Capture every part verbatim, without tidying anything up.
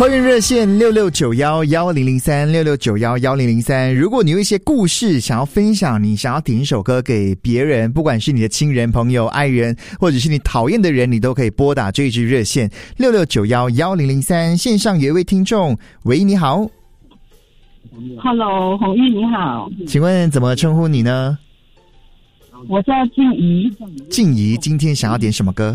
快运热线六六九幺幺零零三六六九幺幺零零三，如果你有一些故事想要分享，你想要点一首歌给别人，不管是你的亲人、朋友、爱人，或者是你讨厌的人，你都可以拨打这一支热线六六九幺幺零零三。线上有一位听众，喂，你好。 Hello， 红玉你好， 请问怎么称呼你呢？ 我叫静怡。 静怡，今天想要点什么歌？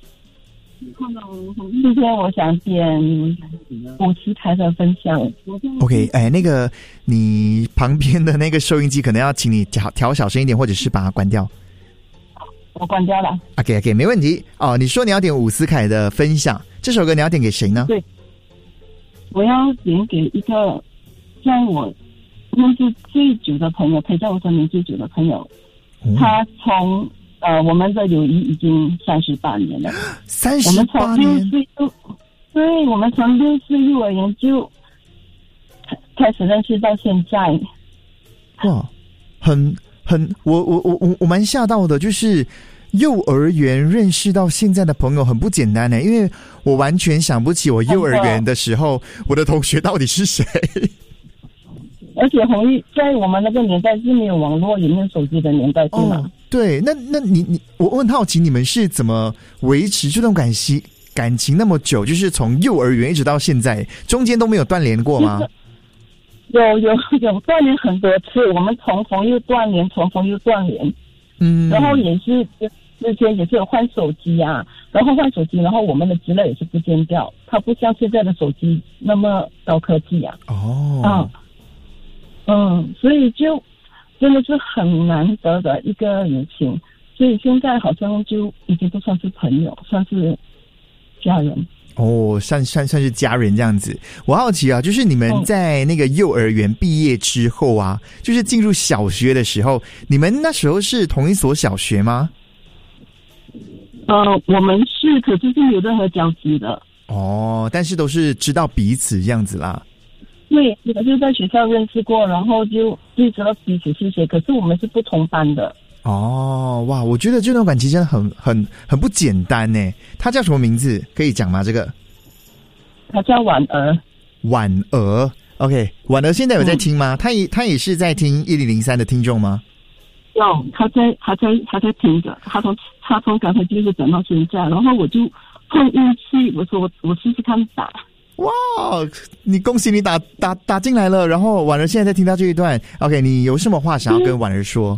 今天我想点五七台的分享。 OK， 哎，那个你旁边的那个收音机可能要请你调调小声一点，或者是把它关掉。 我关掉了。 OK OK， 没问题。哦，你说你要点伍思凯的分享，这首歌你要点给谁呢？ 对，我要点给一个在我认识最久的朋友，陪在我身边最久的朋友。哦、他从呃，我们的友谊已经三十八年了。 三十八年。我们从六岁就， 对，我们从六岁幼儿园就开始认识到现在。 哇，很很，我我我我我蛮吓到的，就是幼儿园认识到现在的朋友很不简单呢，因为我完全想不起我幼儿园的时候，我的同学到底是谁。 而且红玉在我们那个年代是没有网络也没有手机的年代，对吗？ 哦，对，那那你你我我很好奇，你们是怎么维持这段感情感情那么久？就是从幼儿园一直到现在，中间都没有断联过吗？ 有有有断联很多次，我们重逢又断联，重逢又断联。嗯，然后也是之前也是有换手机啊，然后换手机，然后我们的资料也是不见掉，它不像现在的手机那么高科技啊。哦，嗯。嗯，所以就真的是很难得的一个友情，所以现在好像就已经不算是朋友，算是家人。 哦，算算算是家人这样子。我好奇啊，就是你们在那个幼儿园毕业之后啊，嗯、就是进入小学的时候，你们那时候是同一所小学吗？ 呃，我们是，可是是没有任何交集的。 哦，但是都是知道彼此这样子啦。 对，我就在学校认识过，然后就就知道彼此是谁，可是我们是不同班的。 哦，哇，我觉得这段感情真的很很很不简单呢。他叫什么名字？可以讲吗？这个？ 他叫婉儿。 婉儿 ，OK， 婉儿现在有在听吗？嗯、他也他也是在听一零零三的听众吗？ 有，他在他在他在听着，他从他从刚才就是等到现在，然后我就碰运气，我说我我试试看打。 哇，你恭喜你打打打进来了，然后婉儿现在在听到这一段 ，OK， 你有什么话想要跟婉儿说？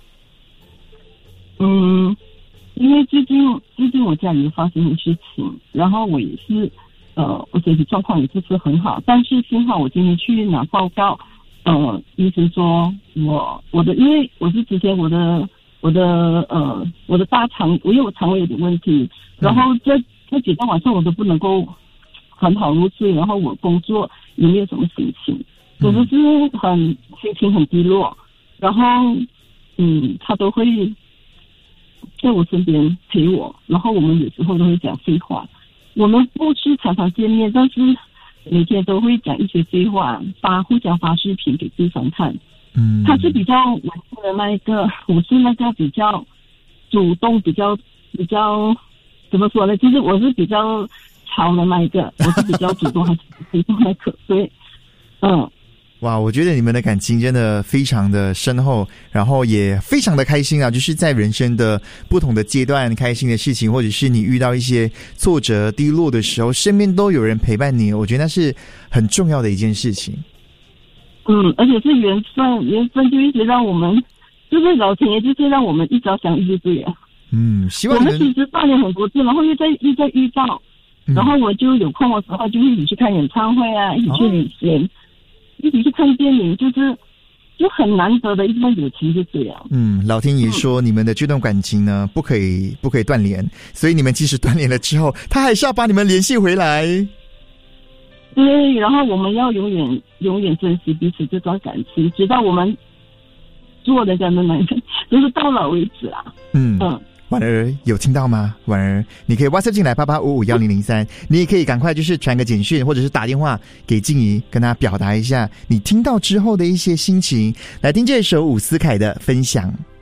嗯，因为最近最近我家里发生的事情，然后我也是呃，我身体状况也不是很好，但是幸好我今天去拿报告，呃，医生说我我的因为我是之前我的我的呃我的大肠，我因为我肠胃有点问题，然后这这几天晚上我都不能够很好入睡，然后我工作也没有什么心情，我就是很心情很低落，然后嗯，他都会在我身边陪我，然后我们有时候都会讲废话。我们不是常常见面，但是每天都会讲一些废话，发互相发视频给对方看。嗯，他是比较稳定的那一个，我是那个比较主动，比较比较怎么说呢？其实我是比较潮的那一个，我是比较主动还是被动那个，所以嗯。 哇，我觉得你们的感情真的非常的深厚，然后也非常的开心啊！就是在人生的不同的阶段，开心的事情，或者是你遇到一些挫折、低落的时候，身边都有人陪伴你，我觉得那是很重要的一件事情。 嗯，而且是缘分，缘分就一直让我们，就是老天爷就是让我们一朝相遇，对啊。嗯，希望我们其实半年很多次，然后又在又在遇到，嗯、然后我就有空的时候就一起去看演唱会啊，一起去旅行。哦，一起去看电影，就是就很难得的一段友情，就这样。嗯， 老天爷说、嗯、你们的这段感情呢，不可以不可以断联，所以你们即使断联了之后，他还是要把你们联系回来。 对，然后我们要永远永远珍惜彼此这段感情，直到我们做人家的男人，就是到老为止啊。嗯嗯。 婉儿有听到吗？婉儿，你可以 WhatsApp 进来八八五五一零零三，你也可以赶快就是传个简讯或者是打电话给静怡，跟她表达一下你听到之后的一些心情。来听这首伍思凯的分享。